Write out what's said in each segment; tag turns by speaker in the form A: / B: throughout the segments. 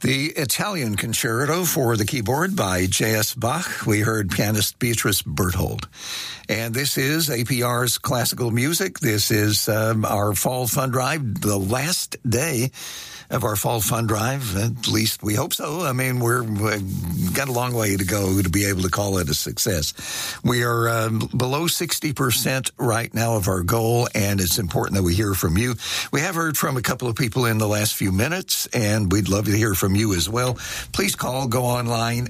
A: The Italian Concerto for the keyboard by J.S. Bach. We heard pianist Beatrice Berthold. And this is APR's Classical Music. This is our Fall Fund Drive, the last day of our Fall Fund Drive. At least we hope so. I mean, we've got a long way to go to be able to call it a success. We are below 60% right now of our goal, and it's important that we hear from you. We have heard from a couple of people in the last few minutes, and we'd love to hear from you as well. Please call, go online,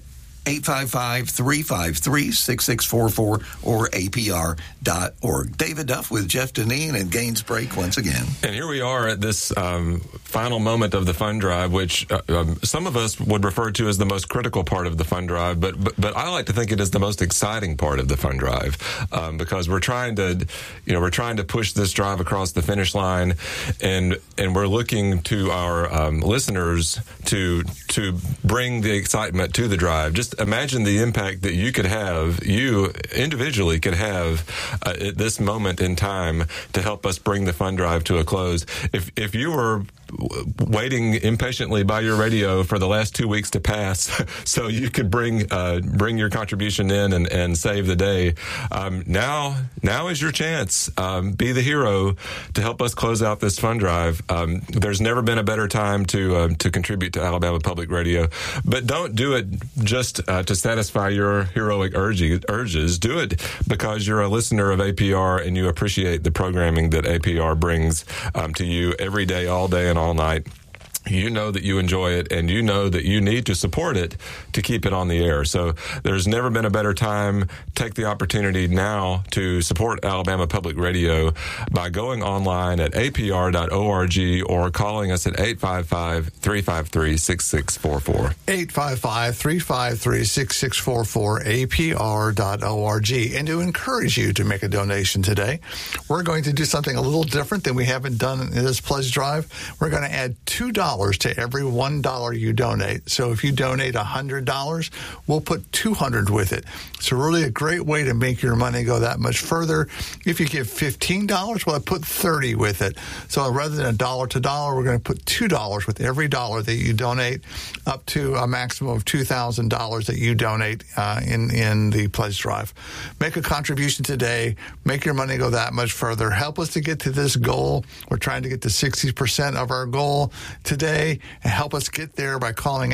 A: 855-353-6644 or apr.org. David Duff with Jeff Deneen and Gaines Break once again.
B: And here we are at this final moment of the fund drive, which some of us would refer to as the most critical part of the fund drive, but I like to think it is the most exciting part of the fund drive, because we're trying to push this drive across the finish line, and we're looking to our listeners to bring the excitement to the drive. Just imagine the impact that you individually could have at this moment in time to help us bring the fund drive to a close. If you were waiting impatiently by your radio for the last 2 weeks to pass so you could bring your contribution in and save the day, now is your chance. Be the hero to help us close out this fund drive. There's never been a better time to contribute to Alabama Public Radio, but don't do it just to satisfy your heroic urges. Do it because you're a listener of APR and you appreciate the programming that APR brings to you every day, all day, and all night. You know that you enjoy it, and you know that you need to support it to keep it on the air. So there's never been a better time. Take the opportunity now to support Alabama Public Radio by going online at apr.org or calling us at 855-353-6644.
C: 855-353-6644, apr.org. And to encourage you to make a donation today, we're going to do something a little different than we haven't done in this pledge drive. We're going to add $2 to every $1 you donate. So if you donate $100, we'll put $200 with it. So really a great way to make your money go that much further. If you give $15, well, I put $30 with it. So rather than $1 to $1, we're going to put $2 with every dollar that you donate, up to a maximum of $2,000 that you donate in the pledge drive. Make a contribution today. Make your money go that much further. Help us to get to this goal. We're trying to get to 60% of our goal today, and help us get there by calling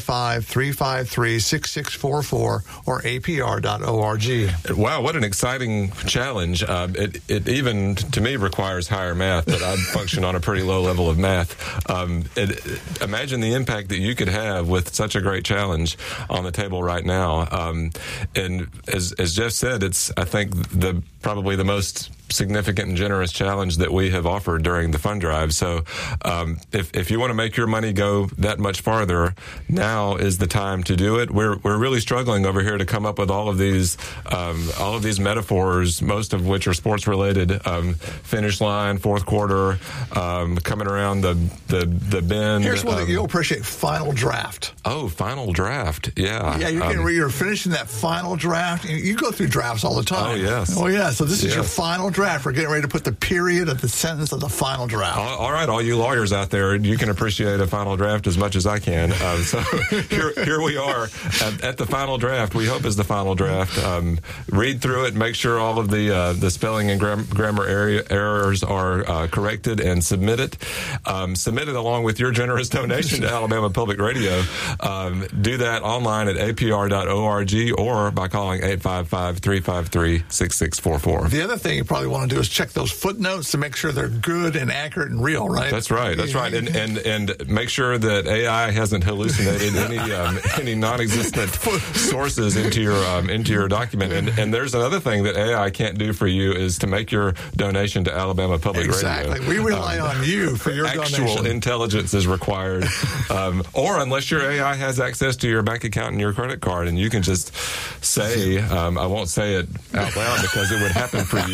C: 855-353-6644 or apr.org.
B: Wow, what an exciting challenge. It even, to me, requires higher math, but I function on a pretty low level of math. Imagine the impact that you could have with such a great challenge on the table right now. And as Jeff said, it's, I think, probably the most significant and generous challenge that we have offered during the fund drive. So if you want to make your money go that much farther, now is the time to do it. We're really struggling over here to come up with all of these metaphors, most of which are sports related. Finish line, fourth quarter, coming around the bend.
C: Here's one that you'll appreciate: final draft.
B: Oh, final draft. Yeah.
C: Yeah, you're finishing that final draft. You go through drafts all the time.
B: Oh, yes.
C: Oh, yeah. So this is your final draft. We're getting ready to put the period of the sentence of the final draft.
B: All right, all you lawyers out there, you can appreciate a final draft as much as I can. So here we are at the final draft. We hope is the final draft. Read through it, make sure all of the spelling and grammar errors are corrected, and submit it. Submit it along with your generous donation to Alabama Public Radio. Do that online at apr.org or by calling 855-353-6644.
C: The other thing you probably want to do is check those footnotes to make sure they're good and accurate and real, right?
B: That's right. And make sure that AI hasn't hallucinated any non-existent sources into your document. And there's another thing that AI can't do for you is to make your donation to Alabama Public Radio.
C: Exactly. We rely on you for your donation.
B: Actual intelligence is required. Or unless your AI has access to your bank account and your credit card, and you can just say, I won't say it out loud because it would happen for you if I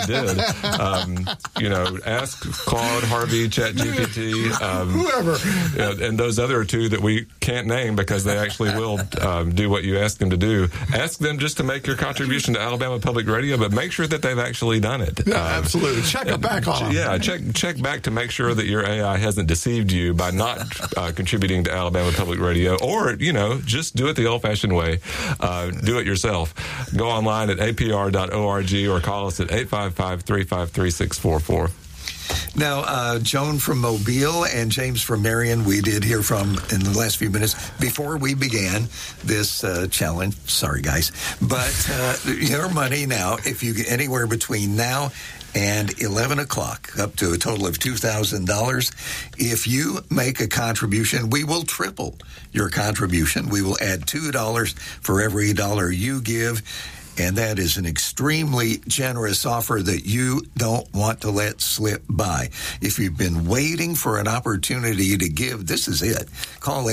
B: I did. Ask Claude, Harvey, ChatGPT,
C: whoever,
B: and those other two that we can't name because they actually will do what you ask them to do. Ask them just to make your contribution to Alabama Public Radio, but make sure that they've actually done it.
C: Yeah, absolutely. Check it back on them.
B: Yeah, check back to make sure that your AI hasn't deceived you by not contributing to Alabama Public Radio, or just do it the old-fashioned way. Do it yourself. Go online at apr.org or call us at 855-353-644.
A: Now, Joan from Mobile and James from Marion, we did hear from in the last few minutes before we began this challenge. Sorry, guys. But your money now, if you get anywhere between now and 11 o'clock, up to a total of $2,000. If you make a contribution, we will triple your contribution. We will add $2 for every dollar you give. And that is an extremely generous offer that you don't want to let slip by. If you've been waiting for an opportunity to give, this is it. Call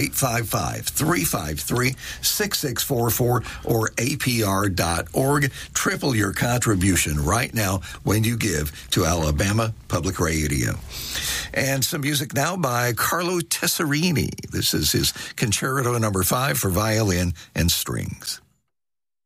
A: 855-353-6644 or apr.org. Triple your contribution right now when you give to Alabama Public Radio. And some music now by Carlo Tesserini. This is his Concerto No. 5 for violin and strings.